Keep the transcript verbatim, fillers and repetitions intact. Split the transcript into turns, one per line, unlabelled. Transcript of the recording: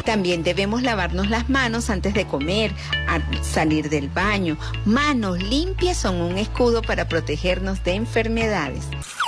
También debemos lavarnos las manos antes de comer, al salir del baño. Manos limpias son un escudo para protegernos de enfermedades.